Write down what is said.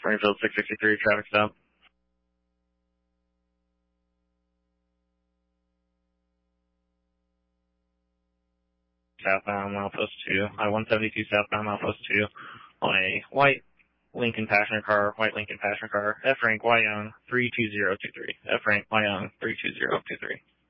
Springfield 663, traffic stop. Southbound milepost 2, I-172 southbound milepost 2 on a white Lincoln passenger car, F rank YOung 32023. F rank YOung 32023.